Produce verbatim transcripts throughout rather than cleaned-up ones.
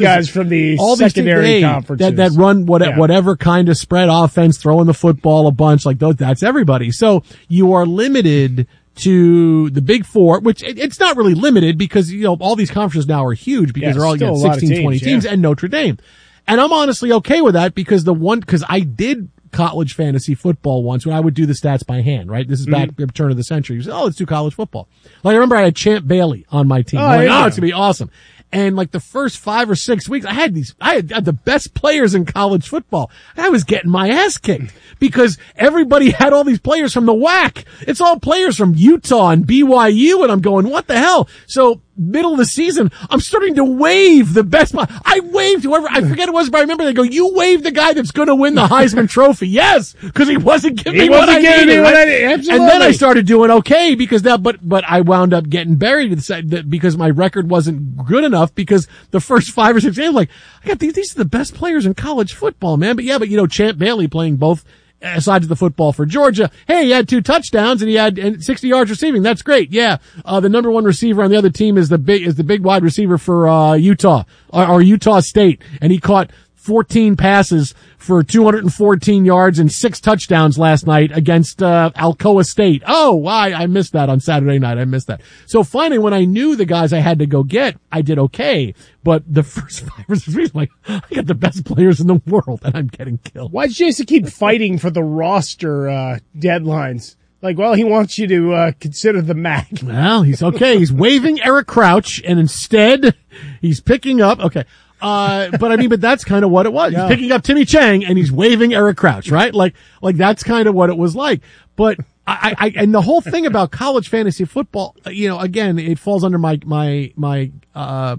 these, guys from the all secondary these, hey, conferences that, that run what, yeah. whatever kind of spread offense, throwing the football a bunch, like those, that's everybody. So you are limited to the Big Four, which it, it's not really limited because, you know, all these conferences now are huge because yeah, they're all, you know, sixteen, teams, twenty teams yeah. and Notre Dame. And I'm honestly okay with that because the one, because I did college fantasy football once when I would do the stats by hand, right? This is back mm-hmm. at the turn of the century. You say, oh, let's do college football. Like I remember I had Champ Bailey on my team. Oh, like, yeah. oh it's gonna be awesome. And like the first five or six weeks, I had these, I had, had the best players in college football. I was getting my ass kicked because everybody had all these players from the W A C. It's all players from Utah and B Y U, and I'm going, what the hell? So middle of the season, I'm starting to wave the best. I waved whoever, I forget it was, but I remember they go, you waved the guy that's going to win the Heisman Trophy. Yes, because he wasn't giving he me what wasn't I giving needed. Me what Right? I, absolutely. And then I started doing okay because that, but, but I wound up getting buried because my record wasn't good enough because the first five or six games, like, I got these, these are the best players in college football, man. But yeah, but you know, Champ Bailey playing both sides of the football for Georgia. Hey, he had two touchdowns and he had sixty yards receiving. That's great. Yeah. Uh, the number one receiver on the other team is the big, is the big wide receiver for, uh, Utah or, or Utah State. And he caught fourteen passes for two hundred fourteen yards and six touchdowns last night against, uh, Alcoa State. Oh, why? I missed that on Saturday night. I missed that. So finally, when I knew the guys I had to go get, I did okay. But the first five or six weeks, I'm like, I got the best players in the world and I'm getting killed. Why does Jason keep fighting for the roster, uh, deadlines? Like, well, he wants you to, uh, consider the M A C. Well, he's okay. He's waving Eric Crouch and instead he's picking up, okay. Uh, but I mean, but that's kind of what it was. Yeah. He's picking up Timmy Chang and he's waving Eric Crouch, right? Like, like that's kind of what it was like. But I, I, and the whole thing about college fantasy football, you know, again, it falls under my, my, my, uh,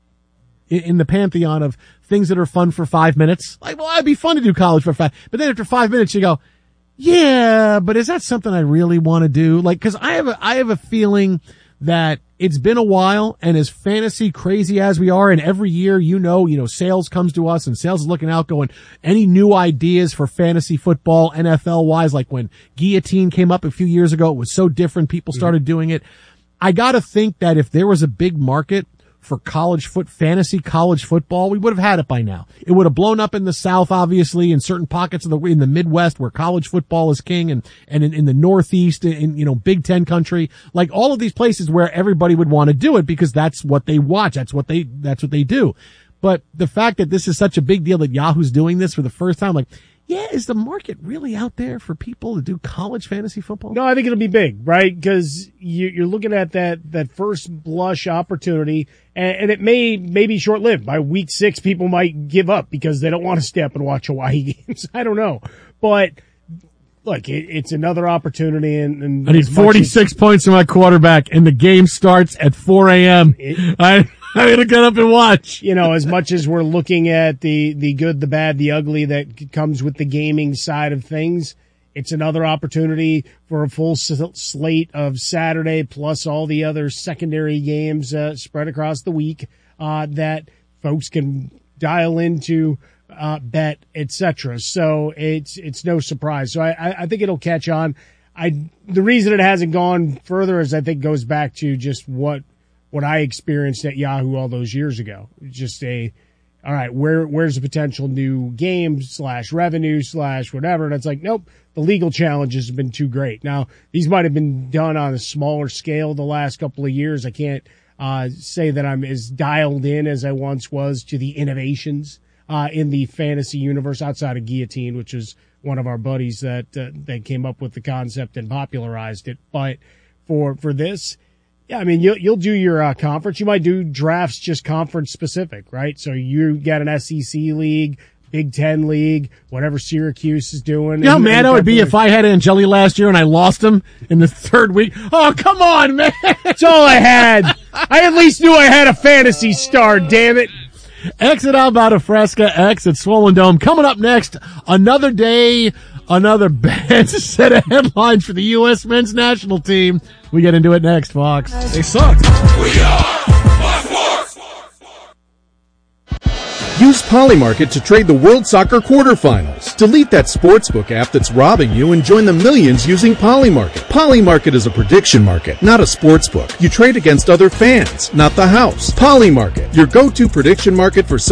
in the pantheon of things that are fun for five minutes. Like, well, it'd be fun to do college for five, but then after five minutes you go, yeah, but is that something I really want to do? Like, cause I have a, I have a feeling that it's been a while, and as fantasy crazy as we are, and every year, you know, you know, sales comes to us and sales is looking out going, any new ideas for fantasy football, N F L wise, like when Guillotine came up a few years ago, it was so different. People started doing it. I gotta think that if there was a big market for college foot, fantasy college football, we would have had it by now. It would have blown up in the South, obviously, in certain pockets of the, in the Midwest where college football is king, and, and in, in the Northeast, in, you know, Big Ten country, like all of these places where everybody would want to do it because that's what they watch. That's what they, that's what they do. But the fact that this is such a big deal that Yahoo's doing this for the first time, like, yeah, is the market really out there for people to do college fantasy football? No, I think it'll be big, right? Because you, you're looking at that, that first blush opportunity, and, and it may, may be short-lived. By week six, people might give up because they don't want to stay up and watch Hawaii games. I don't know. But, look, it, it's another opportunity. And, and I need forty-six points from my quarterback, and the game starts at four a.m. It, I... I'm going to get up and watch. You know, as much as we're looking at the, the good, the bad, the ugly that comes with the gaming side of things, it's another opportunity for a full slate of Saturday plus all the other secondary games uh, spread across the week uh, that folks can dial into, uh, bet, et cetera. So it's it's no surprise. So I, I think it'll catch on. I the reason it hasn't gone further is I think goes back to just what what I experienced at Yahoo all those years ago. Just a, all right, where, where's the potential new game slash revenue slash whatever? And it's like, nope, the legal challenges have been too great. Now, these might have been done on a smaller scale the last couple of years. I can't, uh, say that I'm as dialed in as I once was to the innovations, uh, in the fantasy universe outside of Guillotine, which is one of our buddies that, uh, that came up with the concept and popularized it. But for, for this, yeah, I mean, you'll, you'll do your uh, conference. You might do drafts just conference specific, right? So you got an S E C league, Big Ten league, whatever Syracuse is doing. You know how mad I would be if I had Angeli last year and I lost him in the third week? Oh, come on, man. That's all I had. I at least knew I had a fantasy star, damn it. X at Alberta Fresca, X at Swollen Dome. Coming up next, another day, another bad set of headlines for the U S men's national team. We get into it next, Fox. They suck. We are Fox Sports. Use Polymarket to trade the World Soccer quarterfinals. Delete that sportsbook app that's robbing you and join the millions using Polymarket. Polymarket is a prediction market, not a sportsbook. You trade against other fans, not the house. Polymarket, your go-to prediction market for